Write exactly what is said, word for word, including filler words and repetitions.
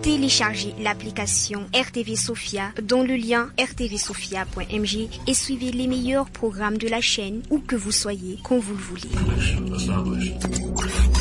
Téléchargez l'application R T V Sophia dans le lien r t v sophia point m j et suivez les meilleurs programmes de la chaîne où que vous soyez, quand vous le voulez.